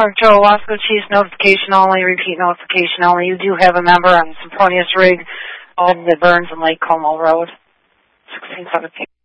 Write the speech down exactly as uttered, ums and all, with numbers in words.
Park Joe, Wasco Chiefs, notification only, repeat notification only. You do have a member on Sempronius Rig on the Burns and Lake Como Road, sixteen seventeen.